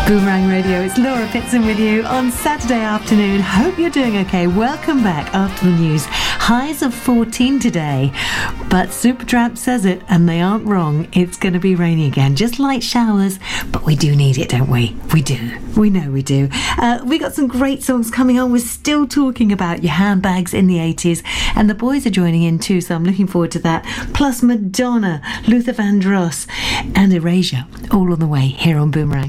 Boomerang Radio, it's Laura Pitson with you on Saturday afternoon. Hope you're doing okay. Welcome back after the news. Highs of 14 today, but Supertramp says it and they aren't wrong. It's going to be rainy again, just light showers, but we do need it, don't we? We do. We know we do. We got some great songs coming on. We're still talking about your handbags in the 80s, and the boys are joining in too, so I'm looking forward to that. Plus Madonna, Luther Vandross and Erasure, all on the way here on Boomerang.